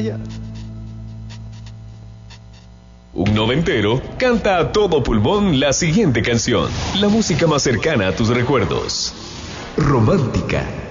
allá. Un noventero canta a todo pulmón la siguiente canción, la música más cercana a tus recuerdos. Romántica.